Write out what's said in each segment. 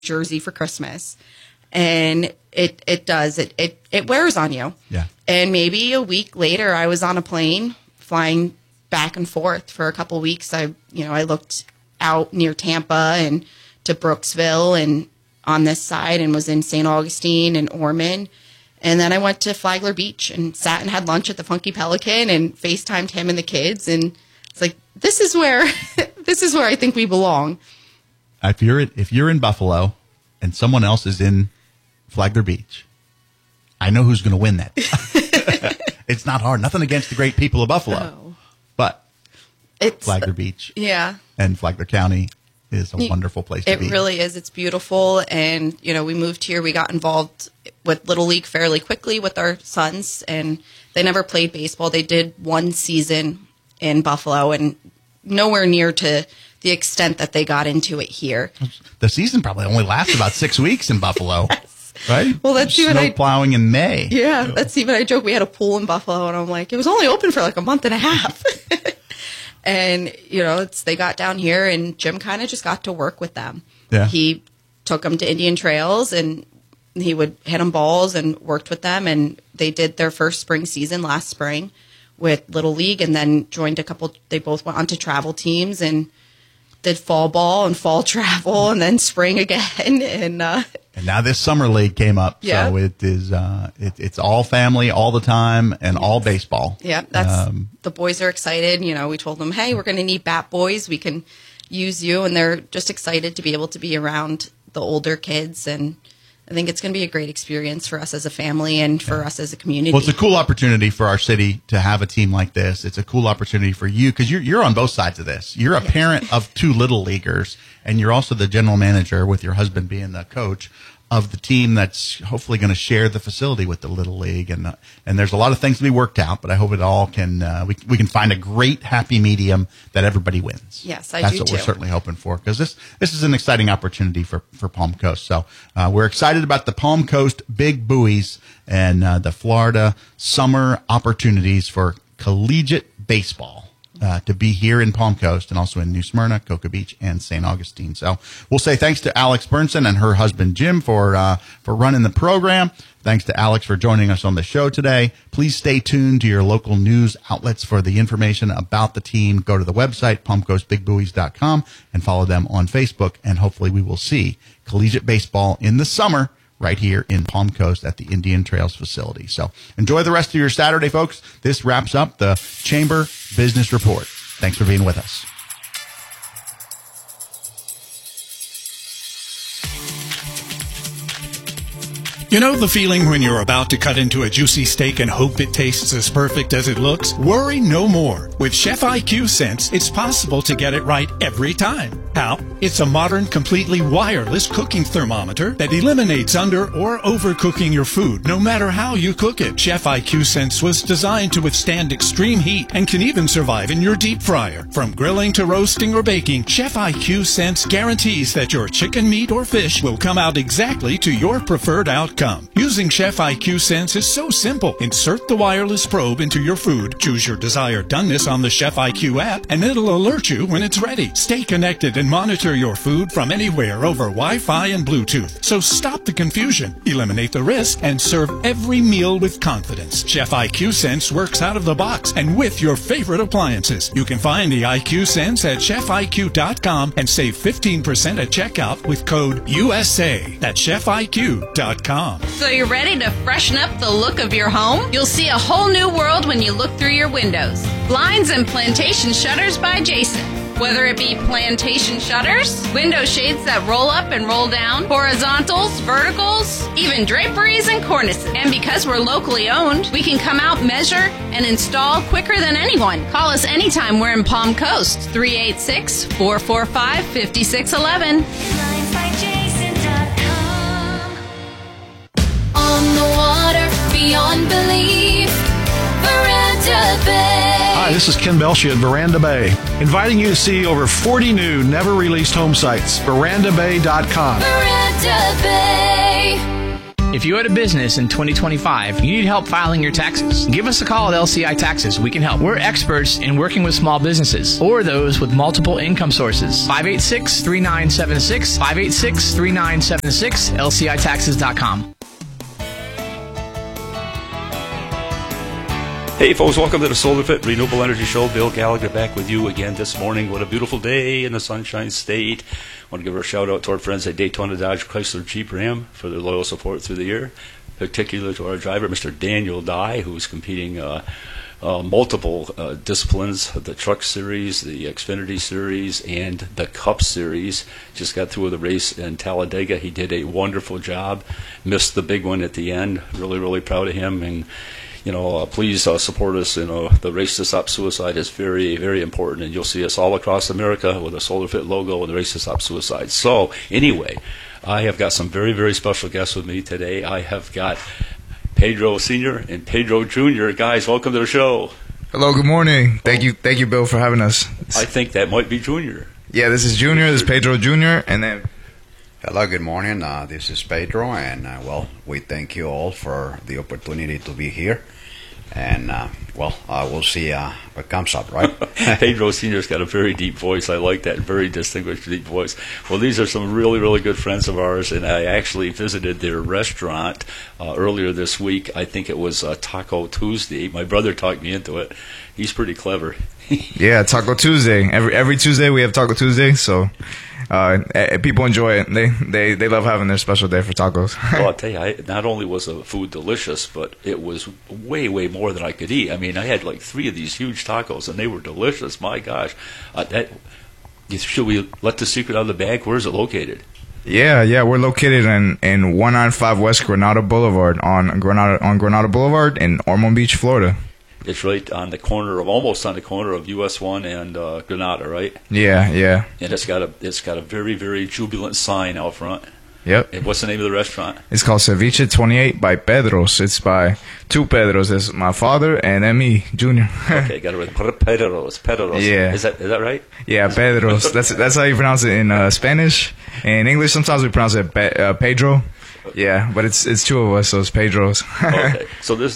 jersey for Christmas. And it does. It wears on you. Yeah. And maybe a week later, I was on a plane flying back and forth for a couple of weeks. I looked out near Tampa and to Brooksville and on this side, and was in St. Augustine and Ormond. And then I went to Flagler Beach and sat and had lunch at the Funky Pelican and FaceTimed him and the kids. And it's like, this is where I think we belong. If you're in Buffalo and someone else is in Flagler Beach, I know who's going to win that. It's not hard. Nothing against the great people of Buffalo. No. But It's Flagler Beach and Flagler County is a wonderful place to be. It really is. It's beautiful. And, we moved here. We got involved with Little League fairly quickly with our sons. And they never played baseball. They did one season in Buffalo and nowhere near to the extent that they got into it here. The season probably only lasts about 6 weeks in Buffalo. Yes. Right? Well, that's even snow plowing in May. Yeah, that's even I joke. We had a pool in Buffalo, and I'm like, it was only open for like a month and a half. And they got down here, and Jim kind of just got to work with them. Yeah. He took them to Indian Trails, and he would hit them balls and worked with them. And they did their first spring season last spring with Little League, and then joined a couple. They both went on to travel teams and did fall ball and fall travel, and then spring again. And now this summer league came up, yeah. So it is it's all family all the time and all baseball. Yeah, that's the boys are excited. We told them, hey, we're going to need bat boys. We can use you, and they're just excited to be able to be around the older kids. And I think it's going to be a great experience for us as a family and for us as a community. Well, it's a cool opportunity for our city to have a team like this. It's a cool opportunity for you because you're on both sides of this. You're a parent of two little leaguers, and you're also the general manager with your husband being the coach of the team that's hopefully going to share the facility with the Little League. And there's a lot of things to be worked out, but I hope it all can we can find a great happy medium that everybody wins. Yes, That's do what too. we're certainly hoping for, because this is an exciting opportunity for Palm Coast. So we're excited about the Palm Coast Big Buoys and the Florida summer opportunities for collegiate baseball. To be here in Palm Coast and also in New Smyrna, Cocoa Beach, and St. Augustine. So we'll say thanks to Alex Bernson and her husband Jim for running the program. Thanks to Alex for joining us on the show today. Please stay tuned to your local news outlets for the information about the team. Go to the website, palmcoastbigbuoys.com, and follow them on Facebook. And hopefully we will see collegiate baseball in the summer right here in Palm Coast at the Indian Trails facility. So enjoy the rest of your Saturday, folks. This wraps up the Chamber Business Report. Thanks for being with us. You know the feeling when you're about to cut into a juicy steak and hope it tastes as perfect as it looks? Worry no more. With Chef IQ Sense, it's possible to get it right every time. How? It's a modern, completely wireless cooking thermometer that eliminates under or overcooking your food, no matter how you cook it. Chef IQ Sense was designed to withstand extreme heat and can even survive in your deep fryer. From grilling to roasting or baking, Chef IQ Sense guarantees that your chicken, meat, or fish will come out exactly to your preferred outcome. Using Chef IQ Sense is so simple. Insert the wireless probe into your food, choose your desired doneness on the Chef IQ app, and it'll alert you when it's ready. Stay connected and monitor your food from anywhere over Wi-Fi and Bluetooth. So stop the confusion, eliminate the risk, and serve every meal with confidence. Chef IQ Sense works out of the box and with your favorite appliances. You can find the IQ Sense at chefiq.com and save 15% at checkout with code USA. That's chefiq.com. So you're ready to freshen up the look of your home? You'll see a whole new world when you look through your windows. Blinds and Plantation Shutters by Jason. Whether it be plantation shutters, window shades that roll up and roll down, horizontals, verticals, even draperies and cornices. And because we're locally owned, we can come out, measure, and install quicker than anyone. Call us anytime we're in Palm Coast, 386-445-5611. On the water, beyond belief, Veranda Bay. Hi, this is Ken Belshie at Veranda Bay, inviting you to see over 40 new, never-released home sites. VerandaBay.com. Veranda Bay. If you had a business in 2025, you need help filing your taxes, give us a call at LCI Taxes. We can help. We're experts in working with small businesses or those with multiple income sources. 586-3976, 586-3976, LCITaxes.com. Hey folks, welcome to the SolarFit Renewable Energy Show. Bill Gallagher back with you again this morning. What a beautiful day in the Sunshine State. I want to give a shout out to our friends at Daytona Dodge Chrysler Jeep Ram for their loyal support through the year. Particularly to our driver, Mr. Daniel Dye, who's competing multiple disciplines, the Truck Series, the Xfinity Series, and the Cup Series. Just got through with a race in Talladega. He did a wonderful job. Missed the big one at the end. Really, really proud of him. And please support us. The Race to Stop Suicide is very, very important, and you'll see us all across America with a SolarFit logo and the Race to Stop Suicide. So, anyway, I have got some very, very special guests with me today. I have got Pedro Sr. and Pedro Jr. Guys, welcome to the show. Hello, good morning. Thank you, Bill, for having us. I think that might be Junior. Yeah, this is Junior. This is Pedro Jr. And then... Hello, good morning. This is Pedro, and we thank you all for the opportunity to be here. And we'll see what comes up, right? Pedro Sr.'s got a very deep voice. I like that, very distinguished deep voice. Well, these are some really, really good friends of ours, and I actually visited their restaurant earlier this week. I think it was Taco Tuesday. My brother talked me into it. He's pretty clever. Yeah, Taco Tuesday. Every Tuesday we have Taco Tuesday, so people enjoy it. They love having their special day for tacos. Well, I'll tell you, not only was the food delicious, but it was way, way more than I could eat. I mean, I had like 3 of these huge tacos, and they were delicious. My gosh. Should we let the secret out of the bag? Where is it located? Yeah, we're located in 195 West Granada Boulevard on Granada Boulevard in Ormond Beach, Florida. It's right almost on the corner of US 1 and Granada, right? Yeah. And it's got a very, very jubilant sign out front. Yep. And what's the name of the restaurant? It's called Ceviche 28 by Pedros. It's by 2 Pedros. It's my father and then me, Junior. Okay, got it right. Pedros. Yeah. Is that right? Yeah, Pedros. That's how you pronounce it in Spanish. In English, sometimes we pronounce it Pedro. Yeah, but it's 2 of us, so it's Pedros. Okay. So this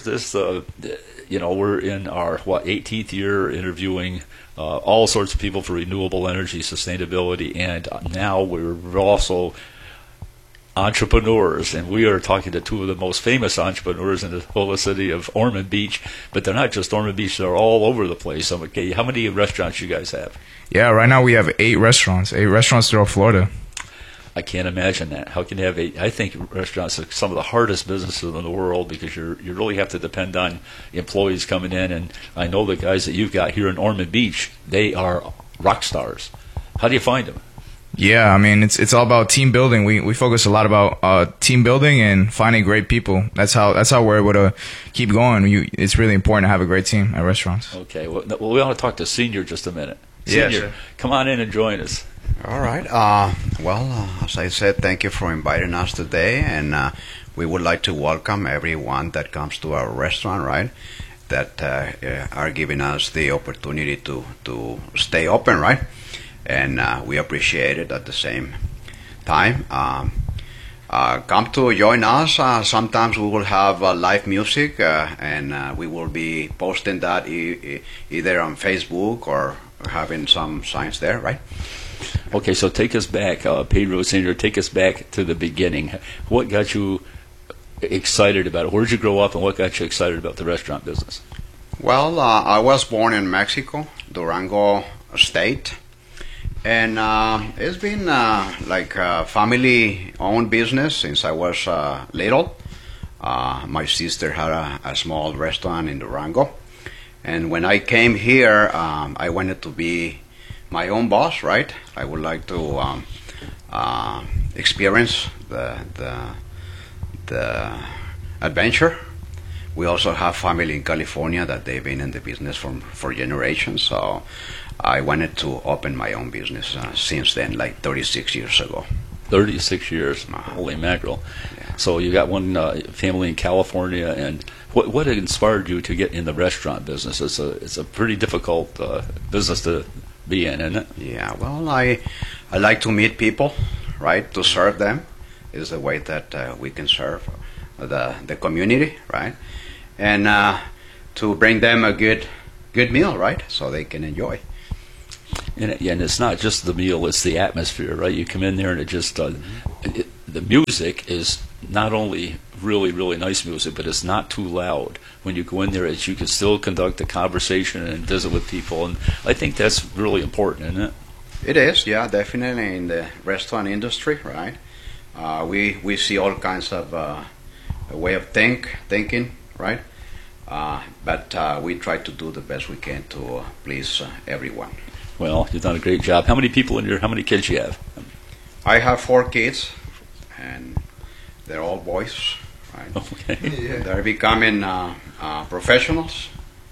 we're in our 18th year interviewing all sorts of people for renewable energy sustainability, and now we're also entrepreneurs, and we are talking to 2 of the most famous entrepreneurs in the whole city of Ormond Beach. But they're not just Ormond Beach; they're all over the place. So, okay, how many restaurants you guys have? Yeah, right now we have 8 restaurants throughout Florida. I can't imagine that. How can you have 8? I think restaurants are some of the hardest businesses in the world because you really have to depend on employees coming in. And I know the guys that you've got here in Ormond Beach, they are rock stars. How do you find them? Yeah, I mean, it's all about team building. We focus a lot about team building and finding great people. That's how we're able to keep going. It's really important to have a great team at restaurants. Okay, well we want to talk to Senior just a minute. Senior, yeah, sure. Come on in and join us. All right. As I said, thank you for inviting us today, and we would like to welcome everyone that comes to our restaurant, right, that are giving us the opportunity to stay open, right, and we appreciate it at the same time. Come to join us. Sometimes we will have live music, and we will be posting that either on Facebook or having some signs there, right? Okay, so take us back, Pedro Sr., take us back to the beginning. What got you excited about it? Where did you grow up, and what got you excited about the restaurant business? Well, I was born in Mexico, Durango State, and it's been like a family-owned business since I was little. My sister had a small restaurant in Durango, and when I came here, I wanted to be my own boss, right? I would like to experience the adventure. We also have family in California that they've been in the business for generations, so I wanted to open my own business since then, like 36 years ago. 36 years, holy mackerel. Yeah. So you got one family in California, and what inspired you to get in the restaurant business? It's a pretty difficult business to be in, isn't it? Yeah, well, I like to meet people, right? To serve them is the way that we can serve the community, right? And to bring them a good meal, right? So they can enjoy. And it's not just the meal; it's the atmosphere, right? You come in there, and it just the music is not only really, really nice music, but it's not too loud. When you go in there, you can still conduct a conversation and visit with people, and I think that's really important, isn't it? It is, yeah, definitely in the restaurant industry, right? We see all kinds of a way of thinking, right? But we try to do the best we can to please everyone. Well, you've done a great job. How many people in your? How many kids you have? I have 4 kids, and they're all boys, right? Okay. Yeah. They're becoming professionals.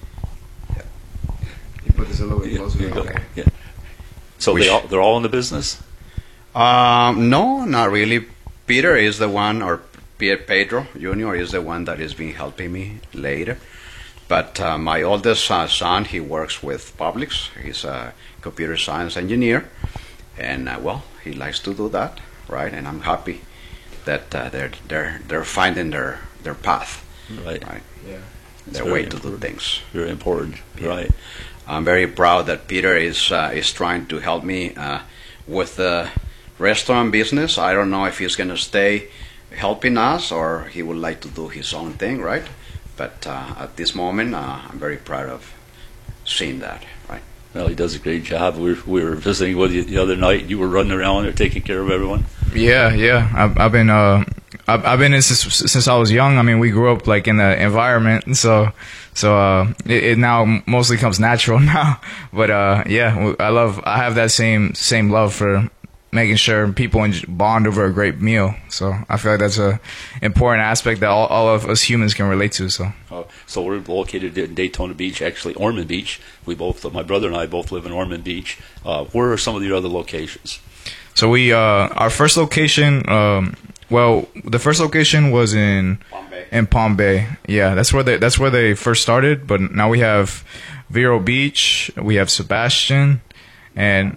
You put this a little bit closer. Okay. Yeah. So they're all in the business? No, not really. Peter is the one, or Pedro Jr. is the one that has been helping me later. But my oldest son, he works with Publix. He's a computer science engineer, and he likes to do that, right? And I'm happy that they're finding their path, right? Yeah, their way to do things. Very important, yeah. Right? I'm very proud that Peter is trying to help me with the restaurant business. I don't know if he's going to stay helping us or he would like to do his own thing, right? But at this moment, I'm very proud of seeing that, right? Well, he does a great job. We were visiting with you the other night. You were running around there taking care of everyone. Yeah. I've been in since I was young. I mean, we grew up like in the environment, so it now mostly comes natural now. But I have that same love for making sure people bond over a great meal. So I feel like that's a important aspect that all of us humans can relate to. So we're located in Daytona Beach, actually Ormond Beach. My brother and I both live in Ormond Beach. Where are some of the other locations? So our first location, the first location was in Palm Bay. Yeah, that's where they first started. But now we have Vero Beach, we have Sebastian, and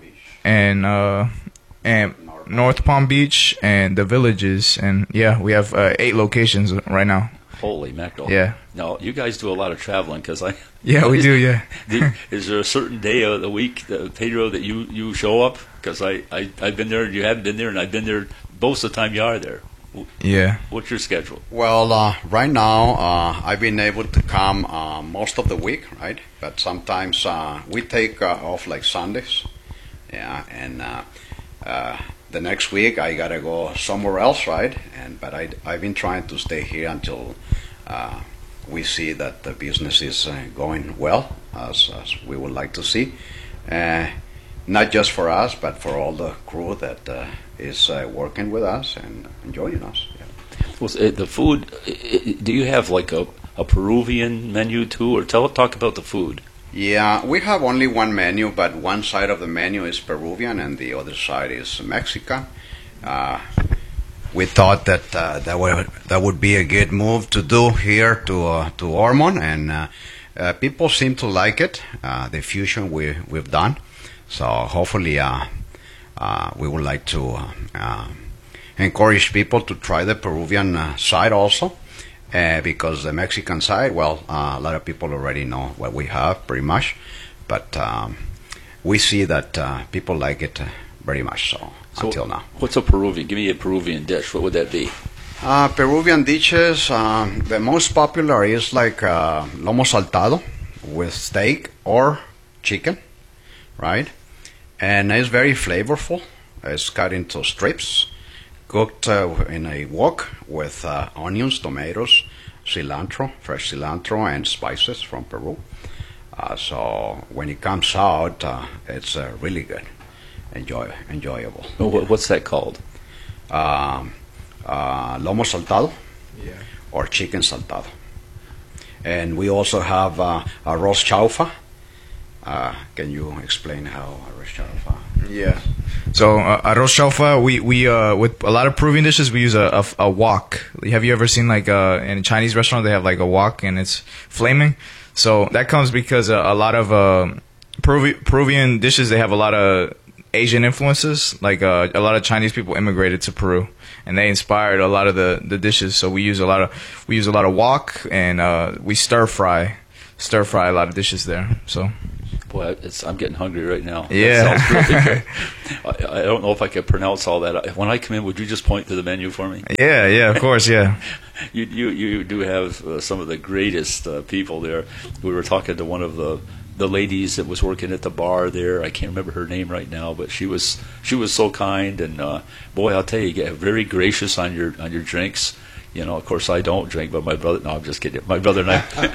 North Palm Beach and the Villages, and we have 8 locations right now. Holy mackerel! Yeah. Now you guys do a lot of traveling, because Yeah, we do. Yeah. Is there a certain day of the week, Pedro, that you show up? Because I've been there, and you haven't been there, and I've been there most of the time you are there. Yeah. What's your schedule? Well, right now I've been able to come most of the week, right? But sometimes we take off like Sundays, yeah, and the next week I gotta go somewhere else, right? But I've been trying to stay here until we see that the business is going well, as we would like to see. Not just for us, but for all the crew that is working with us and enjoying us. Yeah. Well, the food, do you have like a Peruvian menu too, or talk about the food? Yeah, we have only one menu, but one side of the menu is Peruvian and the other side is Mexican. We thought that that would be a good move to do here to Ormond, and people seem to like it, the fusion we've done. So hopefully we would like to encourage people to try the Peruvian side also. Because the Mexican side, a lot of people already know what we have pretty much, but we see that people like it very much so until now. What's a Peruvian? Give me a Peruvian dish. What would that be? Peruvian dishes, the most popular is like lomo saltado with steak or chicken, right? And it's very flavorful. It's cut into strips, cooked in a wok with onions, tomatoes, cilantro, fresh cilantro, and spices from Peru. So when it comes out, it's really good, enjoyable. What's that called? Lomo saltado, or chicken saltado. And we also have arroz chaufa. Can you explain how arroz chaufa? Yeah. So arroz chaufa, we with a lot of Peruvian dishes we use a wok. Have you ever seen like in a Chinese restaurant they have like a wok and it's flaming? So that comes because a lot of Peruvian dishes, they have a lot of Asian influences. Like a lot of Chinese people immigrated to Peru, and they inspired a lot of the dishes. So we use a lot of wok, and we stir fry a lot of dishes there. So. Boy, I'm getting hungry right now. Yeah. That sounds really good. I don't know if I could pronounce all that. When I come in, would you just point to the menu for me? Yeah, of course, yeah. You do have some of the greatest people there. We were talking to one of the ladies that was working at the bar there. I can't remember her name right now, but she was so kind, and boy, I'll tell you, get very gracious on your drinks. You know, of course, I don't drink, but my brother. No, I'm just kidding. My brother and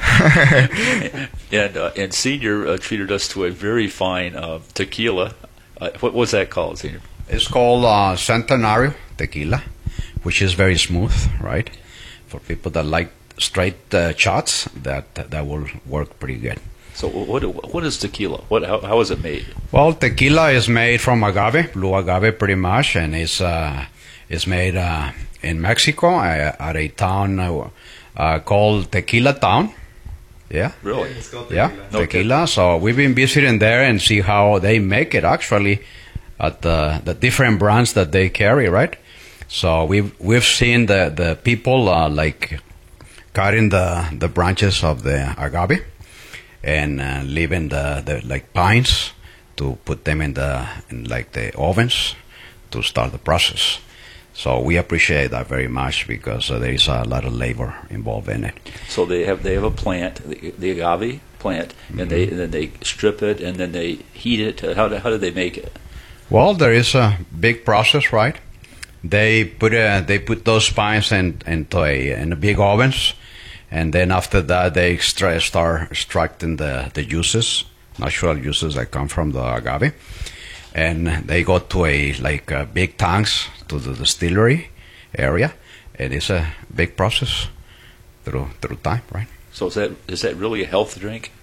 I. and Senior treated us to a very fine tequila. What was that called, Senior? It's called Centenario Tequila, which is very smooth, right? For people that like straight shots, that will work pretty good. So what is tequila? How is it made? Well, tequila is made from agave, blue agave, pretty much, and it's made in Mexico at a town called Tequila Town. Yeah. Really? Yeah, no tequila. So we've been visiting there and see how they make it actually at the different brands that they carry, right? So we've seen the people like cutting the branches of the agave and leaving the like pines to put them in the ovens to start the process. So we appreciate that very much because there is a lot of labor involved in it. So they have a plant, the agave plant, and then they strip it and then they heat it. How do they make it? Well, there is a big process, right? They put those spines in the big ovens, and then after that they start extracting the juices, natural juices that come from the agave, and they go to big tanks to the distillery area, and it's a big process through time, right? So is that really a health drink?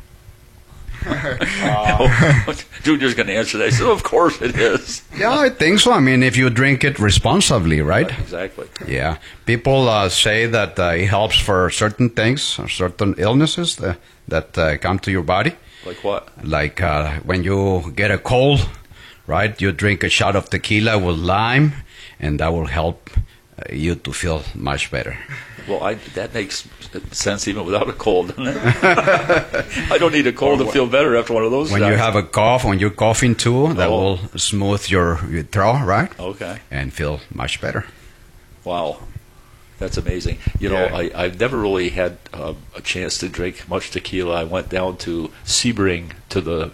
Junior's going to answer that. He said, of course it is. Yeah, I think so. I mean, if you drink it responsibly, right? Exactly. Yeah. People say that it helps for certain things, or certain illnesses that come to your body. Like what? Like when you get a cold, right? You drink a shot of tequila with lime, and that will help you to feel much better. Well, that makes sense even without a cold, doesn't it? I don't need a cold to feel better after one of those. When you have a cough, when you're coughing too, that will smooth your throat, right? Okay. And feel much better. Wow. That's amazing. You know, I've never really had a chance to drink much tequila. I went down to Sebring to the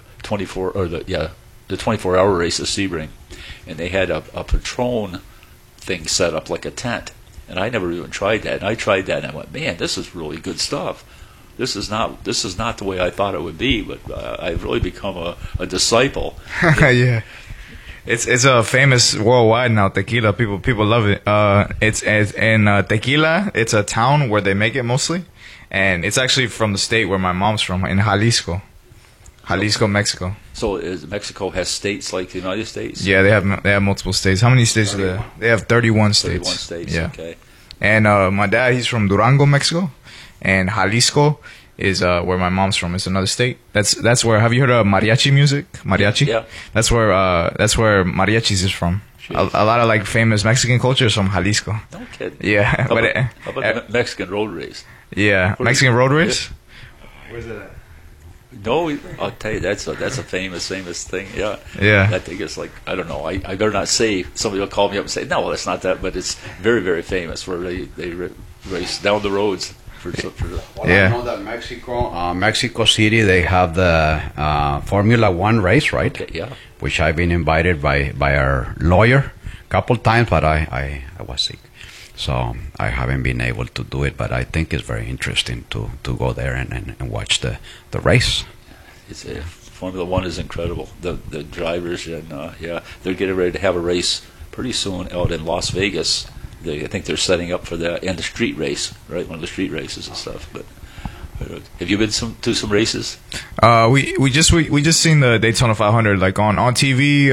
24-hour race of Sebring, and they had a Patron thing set up like a tent. And I never even tried that. And I tried that, and I went, man, this is really good stuff. This is not the way I thought it would be, but I've really become a disciple. Yeah, it's famous worldwide now. Tequila, people love it. It's in Tequila. It's a town where they make it mostly, and it's actually from the state where my mom's from, in Jalisco, Mexico. So Mexico has states like the United States? Yeah, they have multiple states. How many states are there? They have 31 states. 31 states, yeah. Okay. And my dad, he's from Durango, Mexico, and Jalisco is where my mom's from. It's another state. That's where. Have you heard of mariachi music? Mariachi. Yeah. That's where mariachis is from. A lot of like famous Mexican culture is from Jalisco. No kidding. Yeah. How about the Mexican road race? Yeah, Mexican road race. Where's that at? No, I'll tell you, that's a famous thing. Yeah. Yeah. I think it's like, I don't know. I better not say. Somebody will call me up and say, no, well, that's not that. But it's very, very famous where they race down the roads. I know that Mexico City, they have the Formula One race, right? Okay, yeah. Which I've been invited by our lawyer a couple times, but I was sick. So I haven't been able to do it, but I think it's very interesting to go there and watch the race. Formula One is incredible. The drivers, and they're getting ready to have a race pretty soon out in Las Vegas. I think they're setting up for the street race, right? One of the street races and stuff. But have you been to some races? We just seen the Daytona 500 like on TV.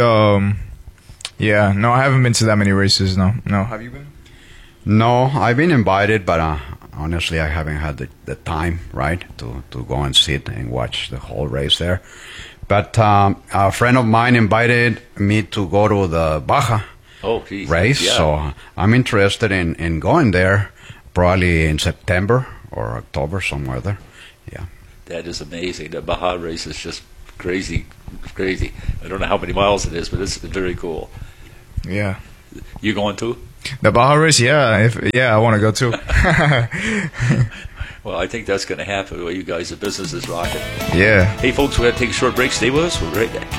Yeah, no, I haven't been to that many races. No. Have you been? No, I've been invited, but honestly, I haven't had the time, right, to go and sit and watch the whole race there. But a friend of mine invited me to go to the Baja geez. race. Yeah. So I'm interested in going there probably in September or October, somewhere there. Yeah. That is amazing. The Baja race is just crazy. I don't know how many miles it is, but it's very cool. Yeah. You going too? The Baja race, yeah. I want to go too. Well, I think that's going to happen the way you guys, the business is rocking. Yeah. Hey, folks, we're going to take a short break. Stay with us. We'll be right back.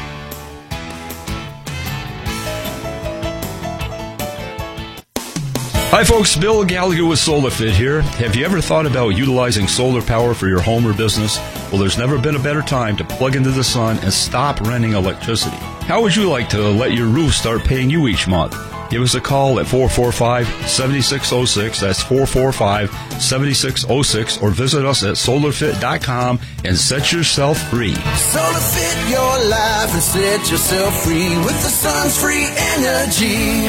Hi folks, Bill Gallagher with SolarFit here. Have you ever thought about utilizing solar power for your home or business? Well, there's never been a better time to plug into the sun and stop renting electricity. How would you like to let your roof start paying you each month? Give us a call at 445-7606. That's 445-7606, or visit us at solarfit.com and set yourself free. SolarFit your life and set yourself free with the sun's free energy.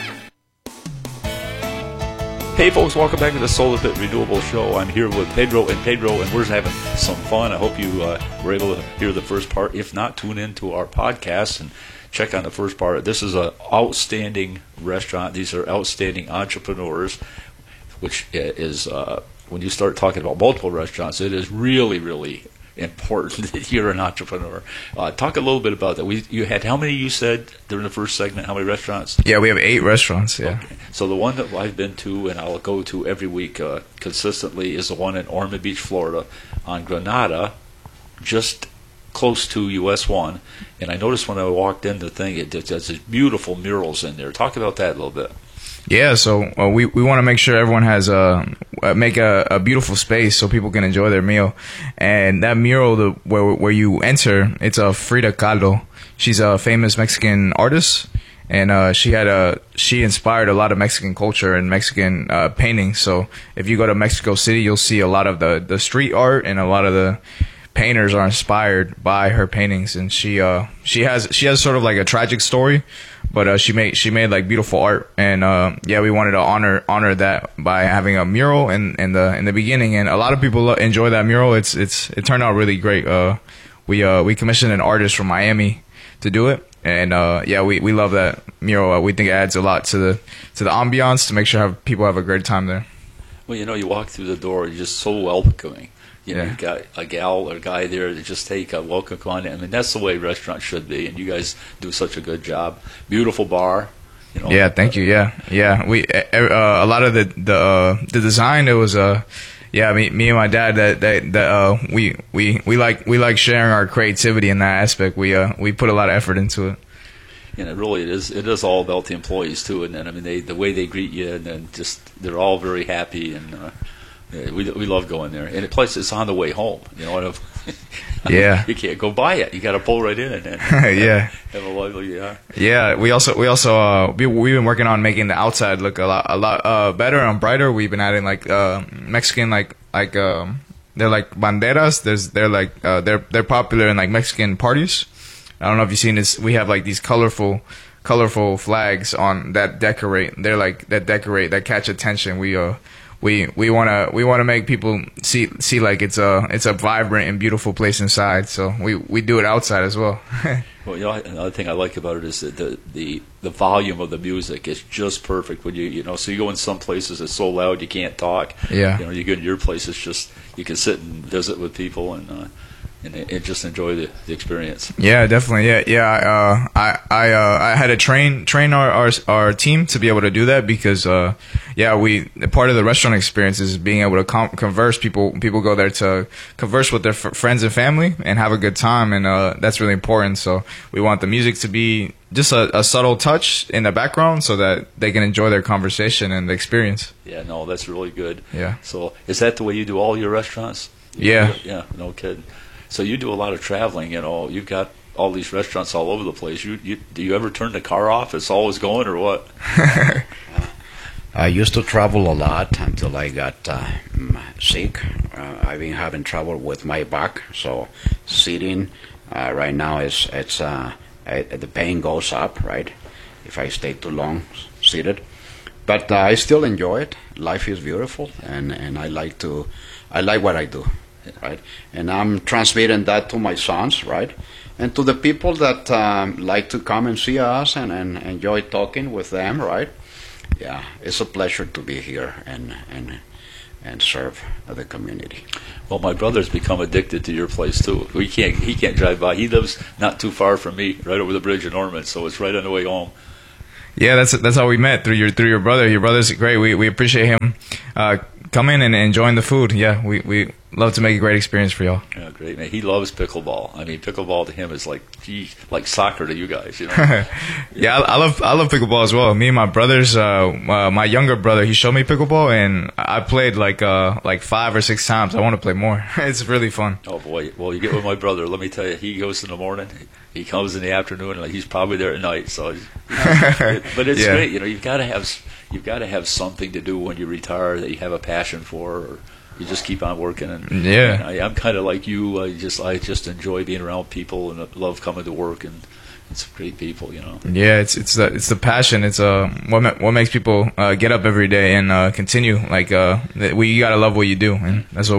Hey folks, welcome back to the SolarFit Renewable Show. I'm here with Pedro, and we're having some fun. I hope you were able to hear the first part. If not, tune in to our podcast and check on the first part. This is an outstanding restaurant. These are outstanding entrepreneurs, which is, when you start talking about multiple restaurants, it is really, really important that you're an entrepreneur. Talk a little bit about that. You had, how many you said during the first segment, how many restaurants? Yeah, we have 8 restaurants, yeah. Okay. So the one that I've been to and I'll go to every week consistently is the one in Ormond Beach, Florida, on Granada, just close to US 1. And I noticed when I walked in the thing, there's beautiful murals in there. Talk about that a little bit. Yeah, so we want to make sure everyone has make a beautiful space so people can enjoy their meal. And that mural, where you enter, it's a Frida Kahlo. She's a famous Mexican artist, and she inspired a lot of Mexican culture and Mexican painting. So if you go to Mexico City, you'll see a lot of the street art, and a lot of the painters are inspired by her paintings. And she has sort of like a tragic story, but she made like beautiful art, and we wanted to honor that by having a mural in the beginning. And a lot of people enjoy that mural. It turned out really great. We commissioned an artist from Miami to do it, and we love that mural. We think it adds a lot to the ambiance to make sure people have a great time there. Well, you walk through the door, you're just so welcoming. You've got a gal or a guy there to just take a welcome, come on in. I mean, that's the way restaurants should be, and you guys do such a good job. Beautiful bar. Yeah, thank you. Yeah. We a lot of the design. It was me and my dad that we like sharing our creativity in that aspect. We put a lot of effort into it. And it is all about the employees too. And then the way they greet you, and then just they're all very happy, and we love going there. And plus it's on the way home. Yeah. You can't go by it. You got to pull right in and yeah. Have a lovely Yeah. We also we've been working on making the outside look a lot better and brighter. We've been adding like Mexican like they're like banderas. They're popular in like Mexican parties. I don't know if you've seen this. We have like these colorful flags on that decorate. They're like that catch attention. We want to make people see like it's a vibrant and beautiful place inside. So we do it outside as well. Well, another thing I like about it is that the volume of the music is just perfect. When so you go in some places it's so loud you can't talk. Yeah. You go in your place, it's just you can sit and visit with people and just enjoy the experience. Yeah, definitely. Yeah. I had to train our team to be able to do that because part of the restaurant experience is being able to converse. People go there to converse with their friends and family and have a good time, and that's really important. So we want the music to be just a subtle touch in the background so that they can enjoy their conversation and the experience. Yeah, no, that's really good. Yeah. So is that the way you do all your restaurants? Yeah. Yeah, no kidding. So you do a lot of traveling, you've got all these restaurants all over the place. Do you ever turn the car off? It's always going, or what? I used to travel a lot until I got sick. I've been having trouble with my back, so sitting right now the pain goes up, right? If I stay too long seated, but I still enjoy it. Life is beautiful, and I like what I do. Right, and I'm transmitting that to my sons. Right, And to the people that like to come and see us and enjoy talking with them, right? Yeah, it's a pleasure to be here and serve the community. Well, my brother's become addicted to your place too. He can't drive by. He lives not too far from me, right over the bridge in Norman, so it's right on the way home. Yeah, that's how we met, through your brother. Your brother's great. We appreciate him coming and enjoying the food. Yeah, we love to make a great experience for y'all. Yeah, great, man. He loves pickleball. I mean, pickleball to him is like soccer to you guys, you know. Yeah, I love pickleball as well. Me and my brothers, my younger brother, he showed me pickleball, and I played like 5 or 6 times. I want to play more. It's really fun. Oh boy! Well, you get with my brother. Let me tell you, he goes in the morning. He comes in the afternoon, and he's probably there at night. So, but it's great. You know, you've got to have something to do when you retire that you have a passion for, or you just keep on working. And I'm kind of like you. I just enjoy being around people and love coming to work, and it's great people, you know. Yeah, it's the passion. It's what makes people get up every day and continue. Like you gotta love what you do, and that's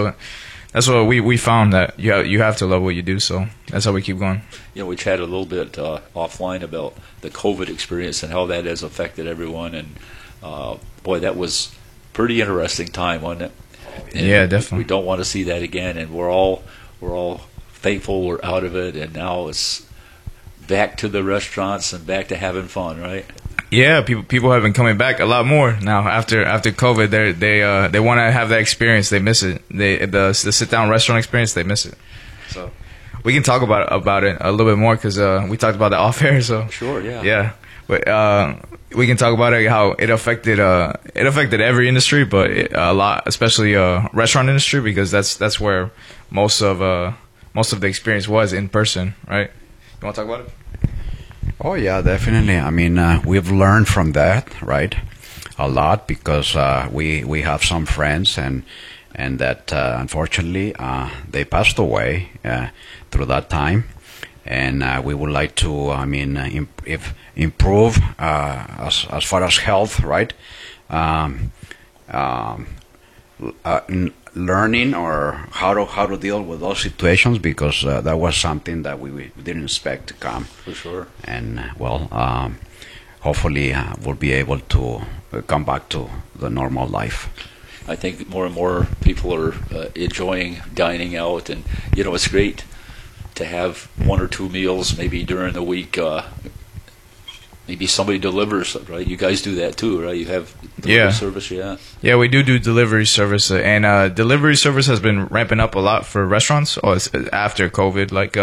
what we found, that you have to love what you do. So that's how we keep going. You know, we chatted a little bit offline about the COVID experience and how that has affected everyone, and boy, that was pretty interesting time, wasn't it? And yeah, definitely. We don't want to see that again, and we're all thankful we're out of it, and now it's back to the restaurants and back to having fun, right? Yeah, people have been coming back a lot more now after COVID. They want to have that experience. They miss it. The sit down restaurant experience. They miss it. So we can talk about it a little bit more, because we talked about that off air. So sure, yeah. Yeah, but we can talk about it, how it affected every industry, but a lot, especially restaurant industry, because that's where most of the experience was in person, right? You want to talk about it? Oh yeah, definitely. I mean, we've learned from that, right? A lot, because we have some friends and that unfortunately they passed away through that time, and we would like to, improve as far as health, right? Learning or how to deal with those situations, because that was something that we didn't expect to come. For sure. And hopefully we'll be able to come back to the normal life. I think more and more people are enjoying dining out, and it's great to have 1 or 2 meals maybe during the week. Maybe somebody delivers, right? You guys do that too, right? You have delivery service, yeah? Yeah, we do delivery service, and delivery service has been ramping up a lot for restaurants after COVID. Like,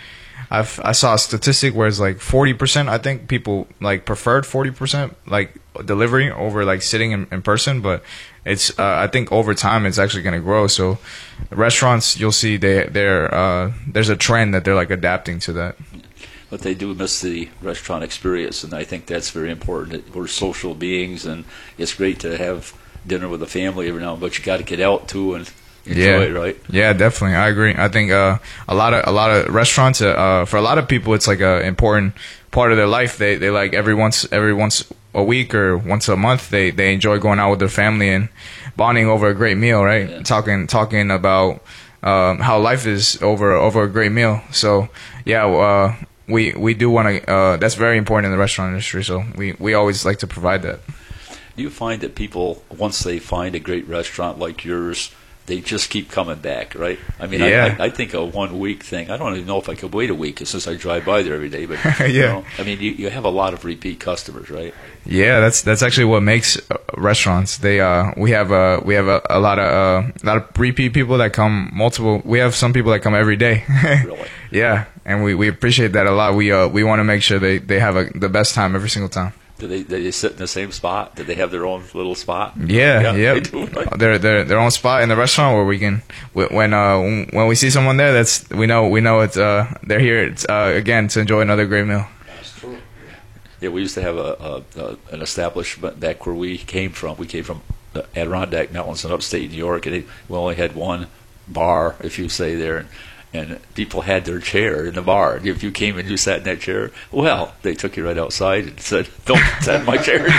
I saw a statistic where it's like 40%. I think people like preferred 40% like delivery over like sitting in person, but it's I think over time it's actually going to grow. So restaurants, you'll see there's a trend that they're like adapting to that. But they do miss the restaurant experience, and I think that's very important. We're social beings, and it's great to have dinner with the family every now and then, but you got to get out too and enjoy it, right? Yeah, definitely. I agree. I think a lot of restaurants, for a lot of people, it's like an important part of their life. They like every once a week or once a month, they enjoy going out with their family and bonding over a great meal, right? Yeah. Talking about how life is over a great meal. So yeah. We do want to. That's very important in the restaurant industry. So we always like to provide that. Do you find that people, once they find a great restaurant like yours, they just keep coming back, right? I mean, I think a 1 week thing. I don't even know if I could wait a week since I drive by there every day. But I mean, you have a lot of repeat customers, right? Yeah, that's actually what makes restaurants. We have a lot of repeat people that come multiple. We have some people that come every day. Really? Yeah, and we appreciate that a lot. We want to make sure they have the best time every single time. Do they sit in the same spot? Do they have their own little spot? Yeah. They do, right? Their own spot in the restaurant where we can, when we see someone there, we know it's they're here again to enjoy another great meal. That's true. Yeah, we used to have an establishment back where we came from. We came from the Adirondack Mountains in upstate New York, and we only had one bar, if you say there. And people had their chair in the bar. If you came and you sat in that chair, well, they took you right outside and said, "Don't sit in my chair."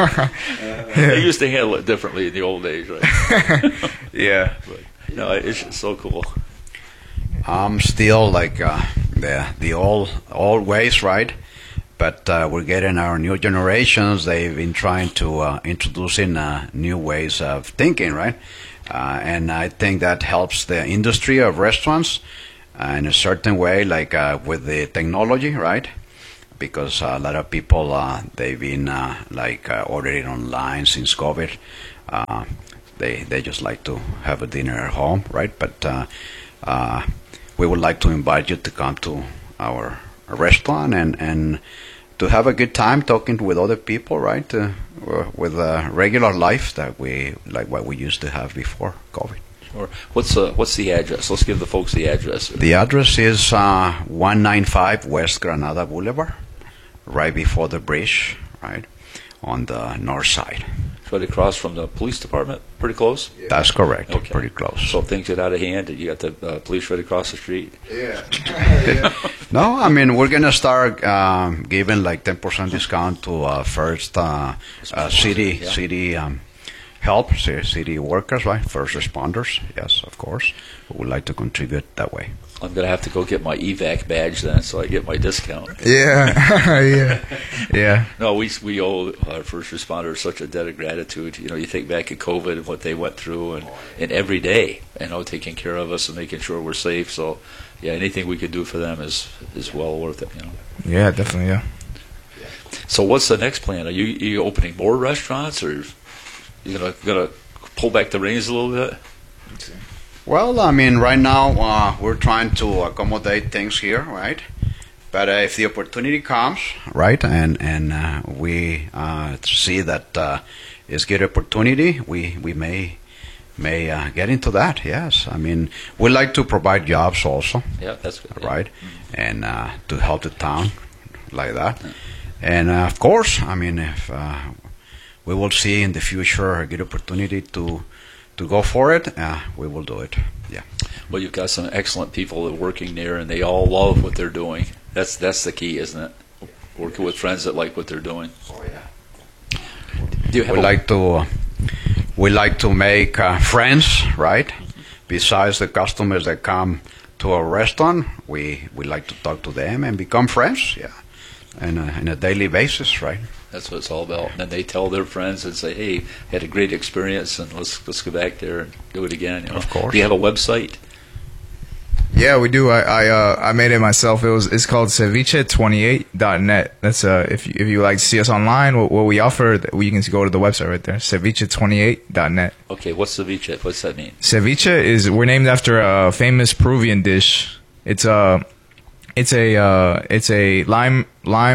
They used to handle it differently in the old days, right? Yeah. But, it's just so cool. I'm still like the old ways, right? But we're getting our new generations. They've been trying to introducing new ways of thinking, right? And I think that helps the industry of restaurants in a certain way, like with the technology, right? Because a lot of people they've been ordering online since COVID. They just like to have a dinner at home, right? But we would like to invite you to come to our restaurant and to have a good time talking with other people, right? With regular life that we like what we used to have before COVID. Or what's the address? Let's give the folks the address. The address is 195 West Granada Boulevard, right before the bridge, right on the north side. Right across from the police department, pretty close? That's correct, okay. Pretty close. So if things get out of hand, you got the police right across the street? Yeah. No, I mean, we're going to start giving like 10% discount to first city help, city workers, right? First responders, yes, of course. We would like to contribute that way. I'm going to have to go get my evac badge then so I get my discount. Yeah. Yeah. No, we owe our first responders such a debt of gratitude. You know, you think back at COVID and what they went through and every day, taking care of us and making sure we're safe. So, yeah, anything we could do for them is well worth it, Yeah, definitely, yeah. So what's the next plan? Are you opening more restaurants or you gonna pull back the reins a little bit? Well, I mean, right now we're trying to accommodate things here, right? But if the opportunity comes, right, and we see that it's good opportunity, we may get into that. Yes, I mean, we like to provide jobs also. Yeah, that's good. Right, and to help the town like that, and of course, I mean, if we will see in the future a good opportunity to go for it, we will do it. Yeah. Well, you've got some excellent people that are working there, and they all love what they're doing. That's the key, isn't it? Working with friends that like what they're doing. Oh yeah. We like to make friends, right? Besides the customers that come to our restaurant, we like to talk to them and become friends. Yeah. And on a daily basis, right? That's what it's all about. And then they tell their friends and say, "Hey, had a great experience, and let's go back there and do it again." Of course. Do you have a website? Yeah, we do. I made it myself. It's called ceviche28.net. That's if you like to see us online, what we offer, you can go to the website right there, ceviche28.net. Okay, what's ceviche? What's that mean? Ceviche we're named after a famous Peruvian dish. It's a lime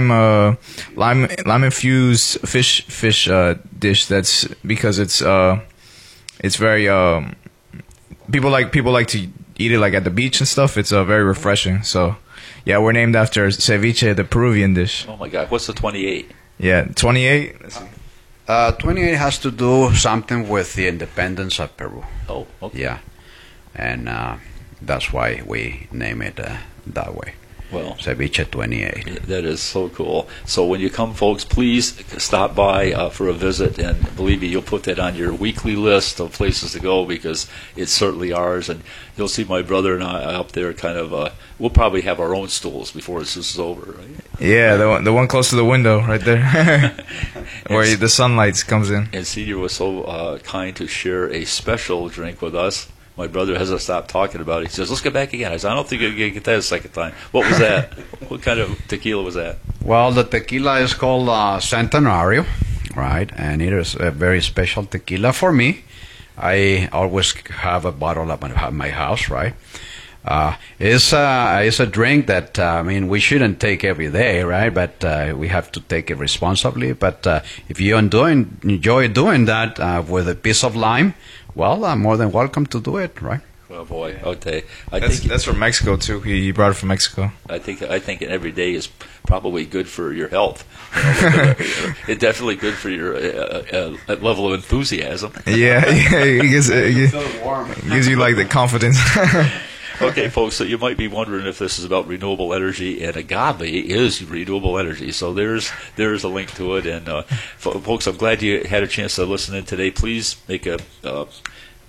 infused fish dish. That's because it's very people like to eat it like at the beach and stuff. It's very refreshing. So yeah, we're named after ceviche, the Peruvian dish. Oh my God, what's the 28? Yeah, 28. Let's see. 28 has to do something with the independence of Peru. Oh, okay. Yeah, and that's why we name it that way. Well, Ceviche 28. That is so cool. So when you come, folks, please stop by for a visit, and believe me, you'll put that on your weekly list of places to go because it's certainly ours. And you'll see my brother and I up there kind of, we'll probably have our own stools before this is over, right? Yeah, the one close to the window right there where the sunlight comes in. And Senior was so kind to share a special drink with us. My brother hasn't stopped talking about it. He says, "Let's get back again." I said, "I don't think you're going to get that a second time." What was that? What kind of tequila was that? Well, the tequila is called Centenario, right? And it is a very special tequila for me. I always have a bottle at my house, right? It's a drink that, we shouldn't take every day, right? But we have to take it responsibly. But if you enjoy doing that with a piece of lime, well, I'm more than welcome to do it, right? Oh boy, okay. That's from Mexico too. He brought it from Mexico. I think every day is probably good for your health. It's definitely good for your level of enthusiasm. Yeah, it gives you like the confidence. Okay, folks, so you might be wondering if this is about renewable energy, and agave is renewable energy. So there's a link to it. And folks, I'm glad you had a chance to listen in today. Please make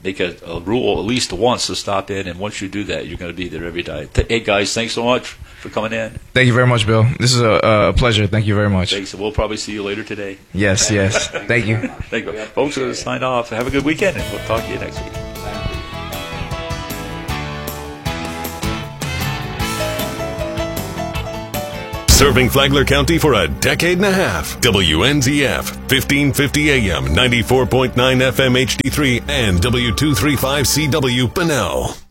make a rule at least once to stop in, and once you do that, you're going to be there every day. Hey, guys, thanks so much for coming in. Thank you very much, Bill. This is a pleasure. Thank you very much. Thanks. We'll probably see you later today. Yes. Thank you. Thank you. Folks, we'll sign off. Have a good weekend, and we'll talk to you next week. Serving Flagler County for a decade and a half. WNZF, 1550 AM, 94.9 FM HD3, and W235CW Bunnell.